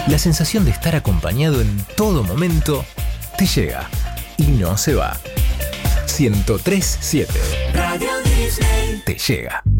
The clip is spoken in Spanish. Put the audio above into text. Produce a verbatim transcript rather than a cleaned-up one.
La sensación de estar acompañado en todo momento te llega y no se va. ciento tres punto siete Radio Disney te llega.